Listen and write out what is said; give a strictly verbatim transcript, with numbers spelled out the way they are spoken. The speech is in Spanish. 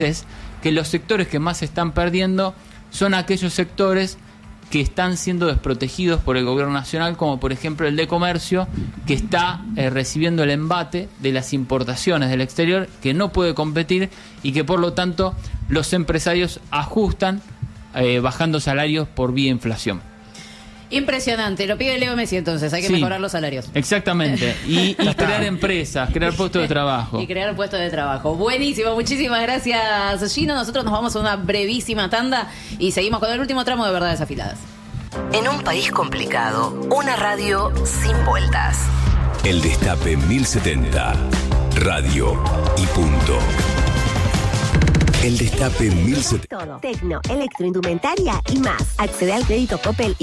es que los sectores que más se están perdiendo son aquellos sectores que están siendo desprotegidos por el gobierno nacional, como por ejemplo el de comercio, que está eh, recibiendo el embate de las importaciones del exterior, que no puede competir y que por lo tanto los empresarios ajustan eh, bajando salarios por vía inflación. Impresionante, lo pide Leo Messi entonces, hay que sí, mejorar los salarios. Exactamente, y, y crear empresas, crear puestos de trabajo. Y crear puestos de trabajo. Buenísimo, muchísimas gracias, Gino. Nosotros nos vamos a una brevísima tanda y seguimos con el último tramo de Verdades Afiladas. En un país complicado, una radio sin vueltas. El Destape mil setenta, radio y punto. El Destape mil setenta. Todo, tecno, electroindumentaria y más. Accede al crédito Coppel y